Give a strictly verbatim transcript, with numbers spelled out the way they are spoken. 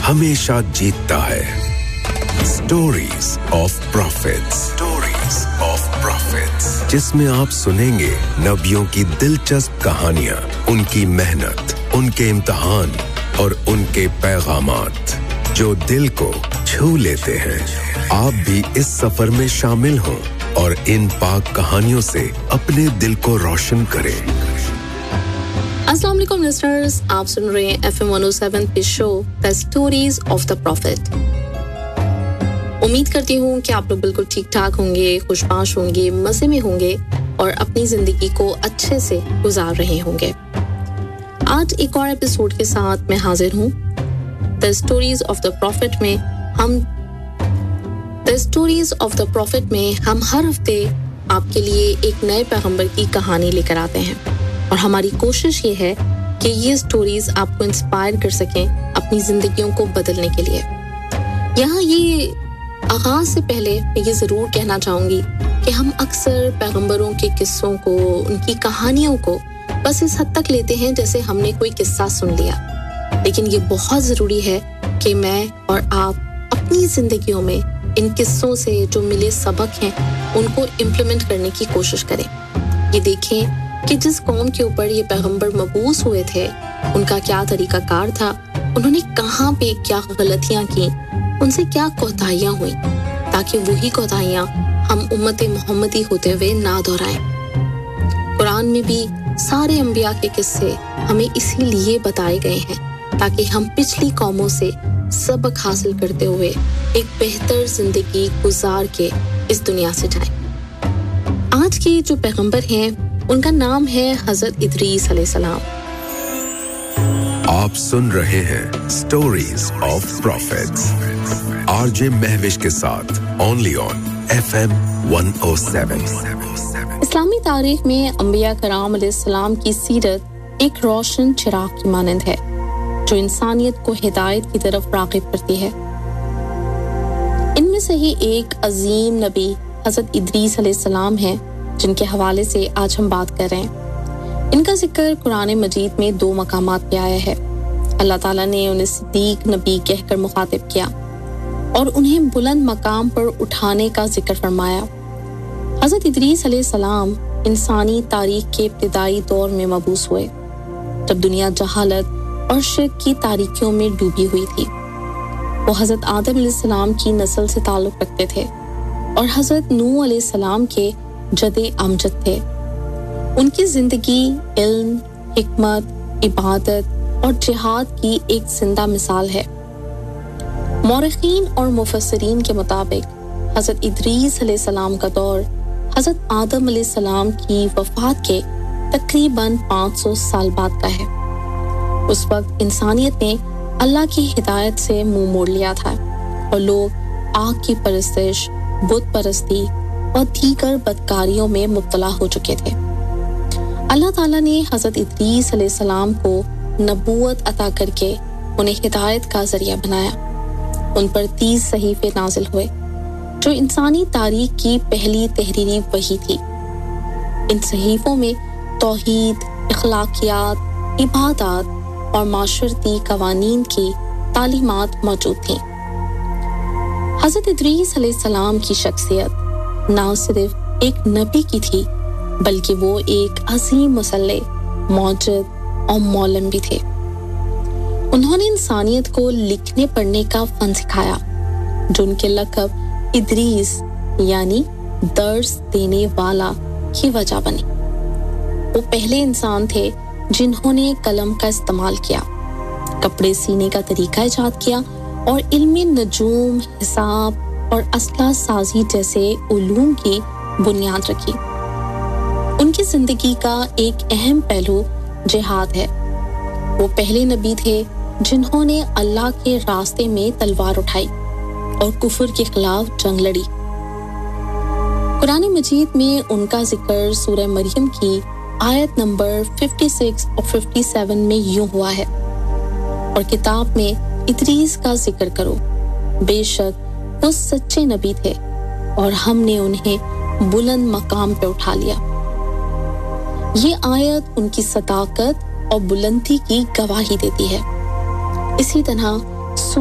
हमेशा जीतता है। Stories of Prophets. Stories of Prophets. जिसमें आप सुनेंगे नबियों की दिलचस्प कहानियां, उनकी मेहनत, उनके इम्तिहान और उनके पैगामात जो दिल को छू लेते हैं। आप भी इस सफर में शामिल हों और इन पाक कहानियों से अपने दिल को रोशन करें। अस्सलाम वालेकुम लिसनर्स, आप सुन रहे हैं F M one oh seven पे show the stories of the profit. उम्मीद करती हूँ कि आप लोग बिल्कुल ठीक ठाक होंगे, खुशबाश होंगे, मजे में होंगे और अपनी जिंदगी को अच्छे से गुजार रहे होंगे। आज एक और एपिसोड के साथ मैं हाजिर हूँ। The stories of the profit में हम the stories of the profit में हम हर हफ्ते आपके लिए एक नए पैगंबर की कहानी लेकर आते हैं और हमारी कोशिश ये है कि ये स्टोरीज आपको इंस्पायर कर सकें अपनी जिंदगियों को बदलने के लिए। यहाँ ये आगाज से पहले मैं ये जरूर कहना चाहूंगी कि हम अक्सर पैगंबरों के किस्सों को, उनकी कहानियों को बस इस हद तक लेते हैं जैसे हमने कोई किस्सा सुन लिया, लेकिन ये बहुत जरूरी है कि मैं और आप अपनी जिंदगियों में इन किस्सों से जो मिले सबक हैं उनको इम्प्लीमेंट करने की कोशिश करें। ये देखें कि जिस कौम के ऊपर ये पैगंबर मबूस हुए थे उनका क्या तरीका कार था, उन्होंने कहाँ पे क्या गलतियां की, उनसे क्या कोताहियां हुई, ताकि वही कोताहियां हम उम्मत मोहम्मदी होते हुए ना दोहराएं। कुरान में भी सारे अंबिया के किस्से हमें इसीलिए बताए गए हैं ताकि हम पिछली कौमों से सबक हासिल करते हुए एक बेहतर जिंदगी गुजार के इस दुनिया से जाएं। आज के जो पैगंबर हैं उनका नाम है हजरत इदरीस अलैहिस्सलाम। आप सुन रहे हैं stories of profits RJ Mahwish के साथ only on F M one oh seven। इस्लामी तारीख में अंबिया कराम अलैहिस्सलाम की सीरत एक रोशन चिराग की मानंद है जो इंसानियत को हिदायत की तरफ राग़िब करती है। इनमें से ही एक अजीम नबी हजरत इदरीस अलैहिस्सलाम है जिनके हवाले से आज हम बात कर रहे हैं। इनका जिक्र कुरान मजीद में दो मकामात पे आया है। अल्लाह ताला ने उन्हें सिद्दीक नबी कहकर मुखातिब किया और उन्हें बुलंद मकाम पर उठाने का जिक्र फरमाया। हजरत इदरीस अलैहिस्सलाम इंसानी तारीख के इब्तिदाई दौर में मबूस हुए जब दुनिया जहालत और शिर्क की तारीकियों में डूबी हुई थी। वो हजरत आदम अलैहिस्सलाम की नस्ल से ताल्लुक रखते थे और हजरत नूह अलैहिस्सलाम के जदे अमजद थे। उनकी जिंदगी इल्म, हिकमत, इबादत और जिहाद की एक जिंदा मिसाल है। मौरखीन और मुफस्सिरीन के मुताबिक हजरत इदरीस अलैहिस्सलाम का दौर हजरत आदम अलैहिस्सलाम की वफात के तकरीबन पाँच सौ साल बाद का है। उस वक्त इंसानियत ने अल्लाह की हिदायत से मुंह मोड़ लिया था और लोग आग की परस्तिश, बुत परस्ती और दीगर बदकारियों में मुब्तला हो चुके थे। अल्लाह ताला ने हजरत इदरीस अलैहिस्सलाम को नबूवत अता करके उन्हें हिदायत का जरिया बनाया। उन पर तीस सहीफे नाजिल हुए जो इंसानी तारीख की पहली तहरीरी वही थी। इन सहीफों में तौहीद, इखलाकियात, इबादत और माशरती कवानीन की तालीमात मौजूद थीं। हजरत इदरीस अलैहिस्सलाम की शख्सियत ना सिर्फ एक नबी की थी बल्कि वो एक अजीम मुसल्ले, मौजिद और मौलम भी थे। उन्होंने इंसानियत को लिखने पढ़ने का फन सिखाया जो उनके लक़ब इदरीस यानी दर्स देने वाला की वजह बनी। वो पहले इंसान थे जिन्होंने कलम का इस्तेमाल किया, कपड़े सीने का तरीका इजाद किया और इल्मी नजूम, हिसाब और असला साजी जैसे उलूम की बुनियाद रखी। उनकी जिंदगी का एक अहम पहलू जिहाद है। वो पहले नबी थे जिन्होंने अल्लाह के रास्ते में तलवार उठाई और कुफर के खिलाफ जंग लड़ी। कुरान मजीद में उनका जिक्र सूरह मरियम की आयत नंबर छप्पन और सत्तावन में यूं हुआ है, और किताब में इदरीस का जिक्र करो, बेशक वो सच्चे नबी थे और हमने उन्हें बुलंद मकाम पे उठा लिया। ये आयत उनकी सदाकत और बुलंदी की गवाही देती है। इसी तरह